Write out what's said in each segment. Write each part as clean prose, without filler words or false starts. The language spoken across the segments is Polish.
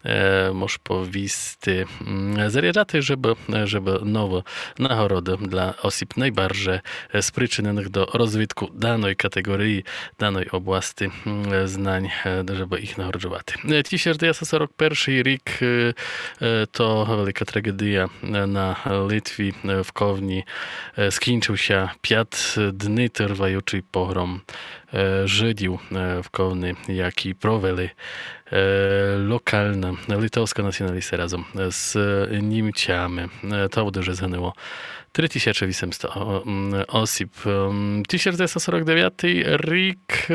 Можу повісти заряджати, щоб нову нагороду для осіб найbardziej спричинених до розвитку даної категорії, даної області знань, щоб їх нагороджувати. 1941 рік to велика трагедія на Литві, в Ковні. Скінчився 5 днів триваючий погром Żydів в Ковні, які провели lokalna litewska nacjonalista razem z Niemcami. To дуже згинуло 3800 осіб. 1949 рік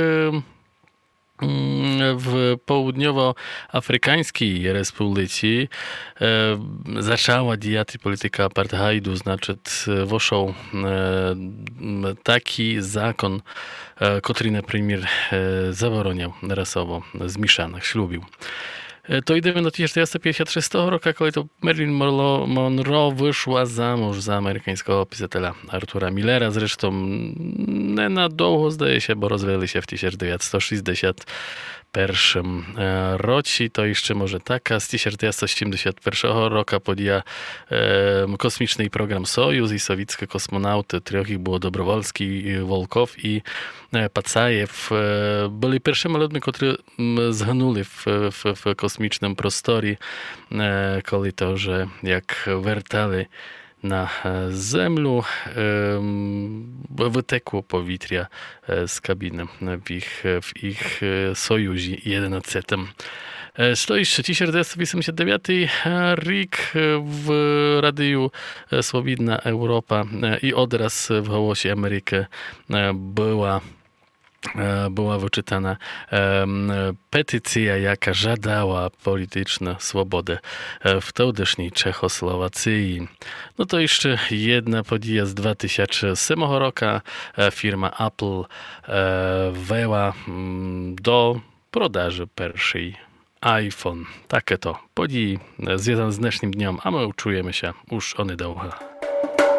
w Południowoafrykańskiej Republice zaczęła działać polityka apartheidu, znaczy weszł taki zakon, który na przykład zabronił rasowo zmieszanych ślubił. To idziemy do 1956 roku, kiedy to Marilyn Monroe wyszła za mąż za amerykańskiego pisatela Artura Millera. Zresztą nie na długo, zdaje się, bo rozwieli się w 1961 roku. To jeszcze może taka. Z 1971 roku podjęła kosmiczny program Sojuz i sowieckie kosmonauty. 3 ich było Dobrowolski, Wolkow i Pacajew. Byli pierwszymi ludźmi, którzy zginęli w kosmicznym prostorie, kiedy to, że jak wертали na Землю, wytekło powietrze z kabiny w ich Sojuzie 11. To jeszcze 1989 rok w Radiu Swobodna Europa i odraz w głosie Ameryki była wyczytana petycja, jaka żadała polityczną swobodę w tamtejszej Czechosłowacji. No to jeszcze jedna podія z 2007 roku. Firma Apple wzięła do podaży pierwszy iPhone. Takie to podії związane z dnešním dniem, a my czujemy się już onedługo.